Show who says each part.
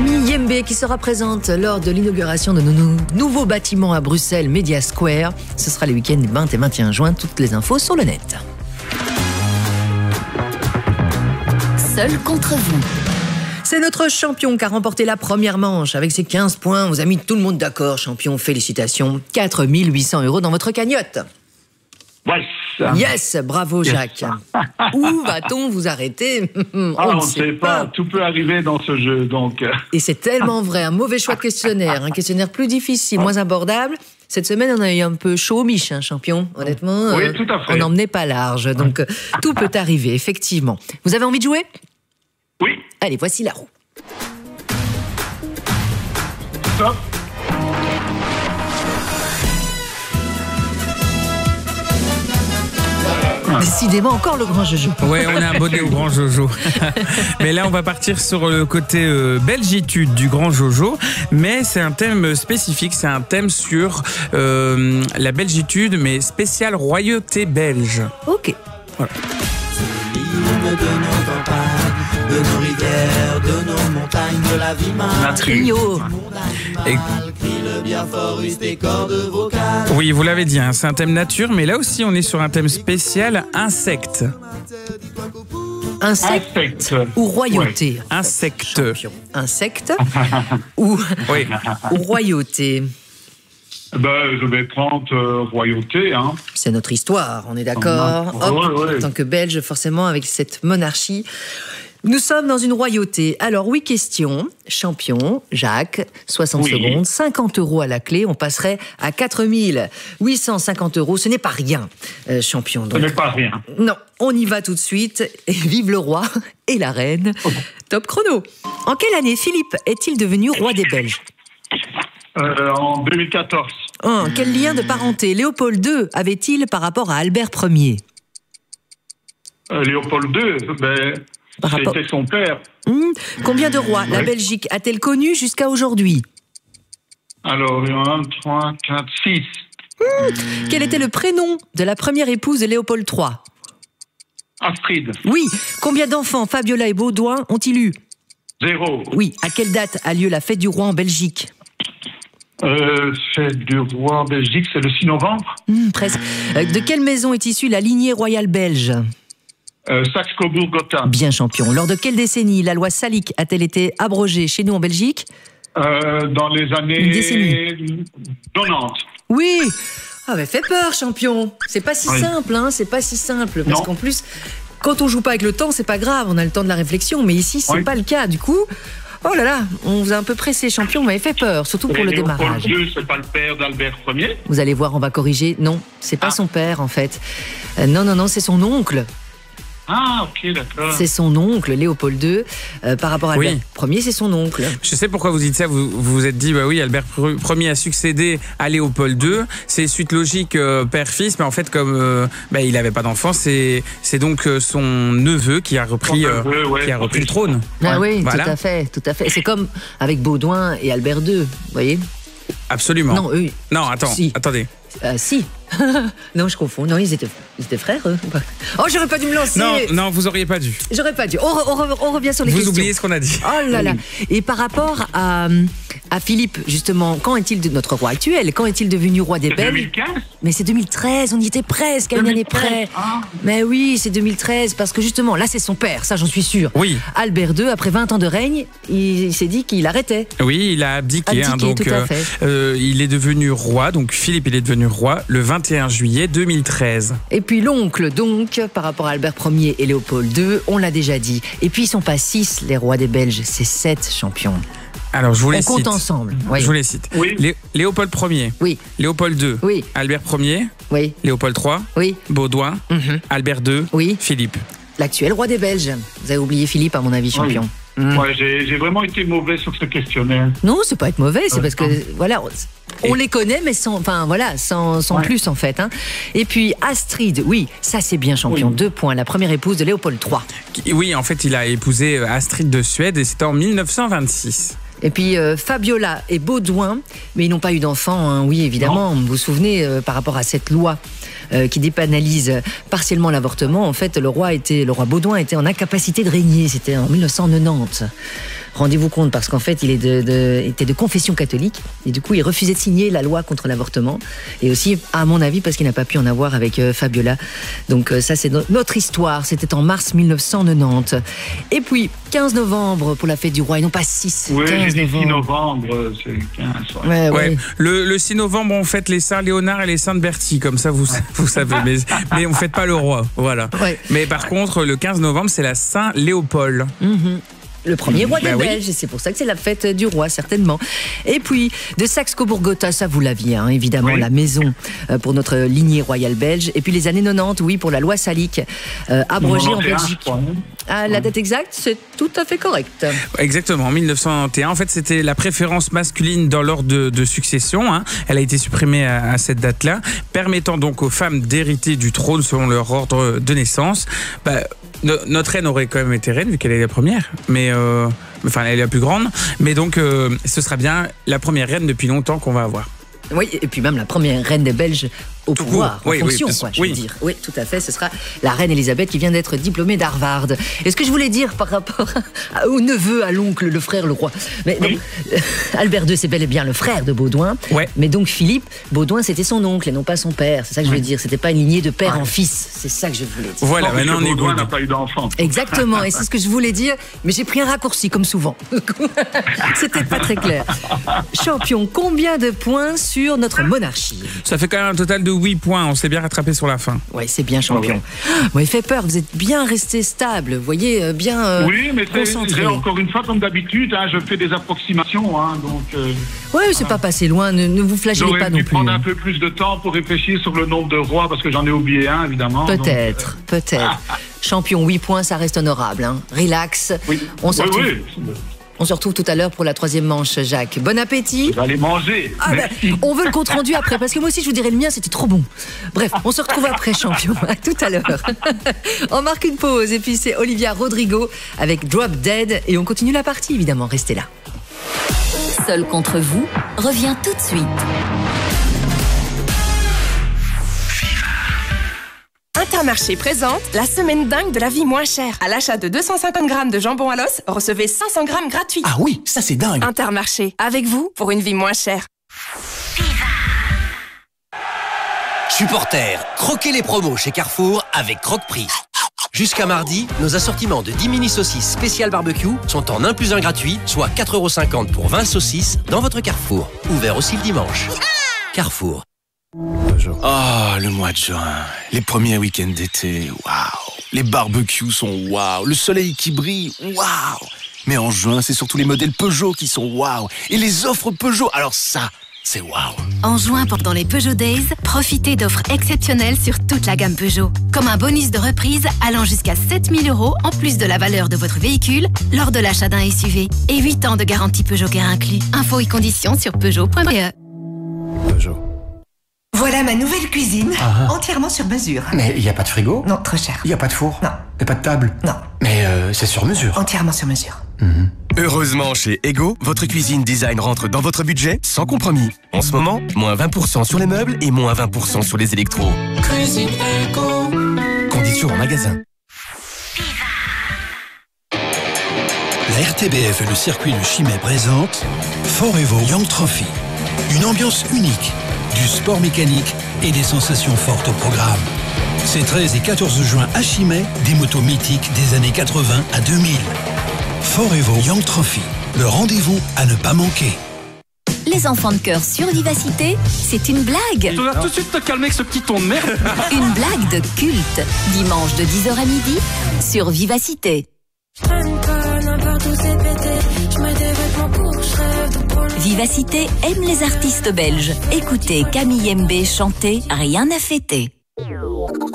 Speaker 1: Camille Yembe qui sera présente lors de l'inauguration de nos nouveaux bâtiments à Bruxelles, Media Square. Ce sera les week-ends 20 et 21 juin. Toutes les infos sur le net.
Speaker 2: Seul contre vous.
Speaker 1: C'est notre champion qui a remporté la première manche avec ses 15 points. Vous avez mis tout le monde d'accord, champion. Félicitations. 4 800 € dans votre cagnotte. Yes, bravo Jacques. Où va-t-on vous arrêter?
Speaker 3: On ne sait pas, tout peut arriver dans ce jeu. Donc.
Speaker 1: Et c'est tellement vrai, un mauvais choix de questionnaire, un questionnaire plus difficile, moins abordable. Cette semaine, on a eu un peu chaud au mich, champion. Honnêtement,
Speaker 3: oui, tout à fait.
Speaker 1: On n'emmenait pas large, donc tout peut arriver, effectivement. Vous avez envie de jouer?
Speaker 3: Oui.
Speaker 1: Allez, voici la roue.
Speaker 3: Stop.
Speaker 1: Décidément, encore le grand Jojo.
Speaker 4: Ouais, on a un bonnet au grand Jojo. Mais là, on va partir sur le côté belgitude du grand Jojo. Mais c'est un thème spécifique, c'est un thème sur la belgitude, mais spécial royauté belge.
Speaker 1: Ok.
Speaker 4: Voilà.
Speaker 5: De nos rivières, de nos montagnes, de la vie mal.
Speaker 1: Trio.
Speaker 4: Et... Oui, vous l'avez dit, hein, c'est un thème nature, mais là aussi on est sur un thème spécial insectes.
Speaker 1: Insectes ou royauté?
Speaker 4: Ouais. Insectes.
Speaker 1: Insectes ou,
Speaker 4: oui.
Speaker 1: ou royauté?
Speaker 3: Je vais prendre royauté. Hein.
Speaker 1: C'est notre histoire, on est d'accord. En tant que Belge, forcément, avec cette monarchie. Nous sommes dans une royauté. Alors oui, question. Champion, Jacques, 60 secondes, 50 € à la clé. On passerait à 4 850 €. Ce n'est pas rien, champion. Donc.
Speaker 3: Ce n'est pas rien.
Speaker 1: Non, on y va tout de suite. Et vive le roi et la reine. Top chrono. En quelle année Philippe est-il devenu roi des Belges?
Speaker 3: En 2014.
Speaker 1: Quel lien de parenté Léopold II avait-il par rapport à Albert Ier?
Speaker 3: Léopold II, c'était son père.
Speaker 1: Combien de rois la Belgique a-t-elle connu jusqu'à aujourd'hui?
Speaker 3: Alors, 1, 3, 4, 6.
Speaker 1: Quel était le prénom de la première épouse de Léopold III?
Speaker 3: Astrid.
Speaker 1: Oui. Combien d'enfants Fabiola et Baudouin ont-ils eu?
Speaker 3: 0.
Speaker 1: Oui. À quelle date a lieu la fête du roi en Belgique?
Speaker 3: Fête du roi en Belgique, c'est le 6 novembre.
Speaker 1: Presque. De quelle maison est issue la lignée royale belge?
Speaker 3: Saxe-Cobourg-Gotha.
Speaker 1: Bien, champion. Lors de quelle décennie la loi salique a-t-elle été abrogée chez nous en Belgique?
Speaker 3: Dans les années 90.
Speaker 1: Oui. Ah, mais fait peur, champion. C'est pas si simple, hein. C'est pas si simple. Parce qu'en plus, quand on joue pas avec le temps, c'est pas grave. On a le temps de la réflexion. Mais ici, c'est pas le cas. Du coup, oh là là, on vous a un peu pressé, champion. Vous m'avez fait peur, surtout pour le démarrage.
Speaker 3: Léopold II, c'est pas le père d'Albert Ier?
Speaker 1: Vous allez voir, on va corriger. Non, c'est pas son père, en fait. Non, c'est son oncle.
Speaker 3: Ah, ok, d'accord.
Speaker 1: C'est son oncle, Léopold II. Par rapport à Albert Ier, c'est son oncle.
Speaker 4: Je sais pourquoi vous dites ça. Vous vous êtes dit, Albert Ier a succédé à Léopold II. C'est suite logique père-fils, mais en fait, comme il n'avait pas d'enfant, c'est donc son neveu qui a repris, le trône.
Speaker 1: Ah oui, voilà. Tout à fait. C'est comme avec Baudouin et Albert II, vous voyez?
Speaker 4: Absolument.
Speaker 1: Non, eux.
Speaker 4: Non, attendez.
Speaker 1: Si. Non, je confonds. Non, ils étaient frères, eux. Oh, j'aurais pas dû me lancer.
Speaker 4: Non, vous auriez pas dû.
Speaker 1: J'aurais pas dû. On revient sur les questions.
Speaker 4: Vous oubliez ce qu'on a dit.
Speaker 1: Oh là là. Et par rapport à Philippe, justement, quand est-il notre roi actuel? Quand est-il devenu roi des Belges?
Speaker 3: 2015.
Speaker 1: Mais c'est 2013, on y était presque, à une année près. Mais oui, c'est 2013, parce que justement, là, c'est son père, ça j'en suis sûr.
Speaker 4: Oui.
Speaker 1: Albert II, après 20 ans de règne, il s'est dit qu'il arrêtait.
Speaker 4: Oui, il a abdiqué. Donc,
Speaker 1: tout à fait.
Speaker 4: il est devenu roi, donc Philippe, il est devenu roi le 21 juillet 2013.
Speaker 1: Et puis l'oncle, donc, par rapport à Albert Ier et Léopold II, on l'a déjà dit. Et puis ils sont pas 6, les rois des Belges, c'est 7 champions.
Speaker 4: Alors, je vous les cite.
Speaker 1: On compte ensemble. Oui.
Speaker 4: Je vous les cite.
Speaker 3: Oui.
Speaker 4: Léopold Ier.
Speaker 1: Oui.
Speaker 4: Léopold II.
Speaker 1: Oui.
Speaker 4: Albert Ier.
Speaker 1: Oui.
Speaker 4: Léopold III.
Speaker 1: Oui.
Speaker 4: Baudouin. Albert II.
Speaker 1: Oui.
Speaker 4: Philippe.
Speaker 1: L'actuel roi des Belges. Vous avez oublié Philippe, à mon avis, champion.
Speaker 3: Ouais, j'ai vraiment été mauvais sur ce questionnaire.
Speaker 1: Non, c'est pas être mauvais, c'est parce que voilà, on les connaît, mais sans plus en fait. Hein. Et puis Astrid, oui, ça c'est bien, champion. 2 points, la première épouse de Léopold III.
Speaker 4: Oui, en fait, il a épousé Astrid de Suède et c'était en 1926.
Speaker 1: Et puis Fabiola et Baudouin, mais ils n'ont pas eu d'enfants, hein, oui évidemment. Vous vous souvenez par rapport à cette loi qui dépénalise partiellement l'avortement. En fait, le roi Baudouin était en incapacité de régner. C'était en 1990. Rendez-vous compte, parce qu'en fait, il était de confession catholique. Et du coup, il refusait de signer la loi contre l'avortement. Et aussi, à mon avis, parce qu'il n'a pas pu en avoir avec Fabiola. Donc ça, c'est notre histoire. C'était en mars 1990. Et puis, 15 novembre pour la fête du roi, et non pas 6.
Speaker 3: Oui,
Speaker 1: 15
Speaker 3: j'ai dit 6
Speaker 1: novembre.
Speaker 3: novembre, c'est 15.
Speaker 1: Ouais.
Speaker 4: Ouais. Le 6 novembre, on fête les Saints Léonard et les Saintes Bertie, comme ça vous savez. Mais on fête pas le roi, voilà.
Speaker 1: Ouais.
Speaker 4: Mais par contre, le 15 novembre, c'est la Saint-Léopold.
Speaker 1: Le premier roi des
Speaker 4: oui.
Speaker 1: Belges, et c'est pour ça que c'est la fête du roi, certainement. Et puis, de Saxe-Cobourg-Gotha, ça vous l'aviez, évidemment, la maison pour notre lignée royale belge. Et puis les années 90, oui, pour la loi Salique, abrogée en Belgique. La date exacte, c'est tout à fait correct.
Speaker 4: Exactement, en 1991. En fait, c'était la préférence masculine dans l'ordre de succession. Elle a été supprimée à cette date-là, permettant donc aux femmes d'hériter du trône selon leur ordre de naissance. Notre reine aurait quand même été reine, vu qu'elle est la première, mais enfin, elle est la plus grande. Mais donc, ce sera bien la première reine depuis longtemps qu'on va avoir.
Speaker 1: Oui, et puis même la première reine des Belges au pouvoir, en fonction, je veux dire. Oui, tout à fait, ce sera la reine Elisabeth qui vient d'être diplômée d'Harvard. Et ce que je voulais dire par rapport au neveu, à l'oncle, le frère, le roi. Mais donc, Albert II, c'est bel et bien le frère de Baudouin. Ouais. Mais donc Philippe Baudouin, c'était son oncle et non pas son père. C'est ça que je veux dire. C'était pas une lignée de père en fils. C'est ça que je voulais dire.
Speaker 4: Voilà, maintenant
Speaker 3: Baudouin n'a pas eu d'enfant.
Speaker 1: Exactement, et c'est ce que je voulais dire. Mais j'ai pris un raccourci, comme souvent. C'était pas très clair. Champion, combien de points sur notre monarchie?
Speaker 4: Ça fait quand même un total de 8 points. On s'est bien rattrapé sur la fin.
Speaker 1: Oui, c'est bien, champion. Moi, il fait peur. Vous êtes bien resté stable. Vous voyez, bien
Speaker 3: oui, mais
Speaker 1: concentré.
Speaker 3: Encore une fois, comme d'habitude, je fais des approximations. Donc,
Speaker 1: oui, c'est pas passé loin. Ne vous flagellez pas non plus.
Speaker 3: J'aurais dû prendre un peu plus de temps pour réfléchir sur le nombre de rois, parce que j'en ai oublié un, évidemment.
Speaker 1: Peut-être. Champion, 8 points, ça reste honorable. Relax.
Speaker 3: Oui. On
Speaker 1: se retrouve tout à l'heure pour la 3e manche, Jacques. Bon appétit.
Speaker 3: Vous allez manger.
Speaker 1: On veut le compte rendu après, parce que moi aussi, je vous dirais le mien, c'était trop bon. Bref, on se retrouve après, champion. À tout à l'heure. On marque une pause, et puis c'est Olivia Rodrigo avec Drop Dead, et on continue la partie, évidemment. Restez là.
Speaker 2: Seul contre vous revient tout de suite.
Speaker 6: Intermarché présente la semaine dingue de la vie moins chère. À l'achat de 250 grammes de jambon à l'os, recevez 500 grammes gratuits.
Speaker 7: Ah oui, ça c'est dingue.
Speaker 6: Intermarché, avec vous pour une vie moins chère.
Speaker 8: Supporters, croquez les promos chez Carrefour avec Croque-Prix. Jusqu'à mardi, nos assortiments de 10 mini saucisses spéciales barbecue sont en 1 + 1 gratuit, soit 4,50 € pour 20 saucisses dans votre Carrefour. Ouvert aussi le dimanche. Carrefour.
Speaker 7: Oh, le mois de juin, les premiers week-ends d'été, waouh. Les barbecues sont waouh, le soleil qui brille, waouh. Mais en juin, c'est surtout les modèles Peugeot qui sont waouh. Et les offres Peugeot, alors ça, c'est waouh.
Speaker 9: En juin, pendant les Peugeot Days, profitez d'offres exceptionnelles sur toute la gamme Peugeot. Comme un bonus de reprise allant jusqu'à 7 000 € en plus de la valeur de votre véhicule lors de l'achat d'un SUV. Et 8 ans de garantie Peugeot Care inclus. Infos et conditions sur Peugeot.be.
Speaker 7: Peugeot.
Speaker 10: Voilà ma nouvelle cuisine, entièrement sur mesure.
Speaker 11: Mais il n'y a pas de frigo?
Speaker 10: Non, trop cher.
Speaker 11: Il n'y a pas de four?
Speaker 10: Non.
Speaker 11: Et pas de table?
Speaker 10: Non.
Speaker 11: Mais c'est sur mesure.
Speaker 10: Entièrement sur mesure.
Speaker 12: Heureusement, chez Ego, votre cuisine design rentre dans votre budget sans compromis. En ce moment, moins 20% sur les meubles et moins 20% sur les électros.
Speaker 5: Cuisine Ego.
Speaker 12: Conditions en magasin.
Speaker 13: La RTBF et le circuit de Chimay présentent Forevo Young Trophy. Une ambiance unique, du sport mécanique et des sensations fortes au programme. Ces 13 et 14 juin à Chimay, des motos mythiques des années 80 à 2000. Forevo Young Trophy, le rendez-vous à ne pas manquer.
Speaker 2: Les enfants de cœur sur Vivacité, c'est une blague.
Speaker 14: Tu vas tout de suite te calmer avec ce petit ton de merde.
Speaker 2: Une blague de culte, dimanche de 10h à midi sur Vivacité. Vivacité aime les artistes belges. Écoutez Camille MB chanter Rien à fêter.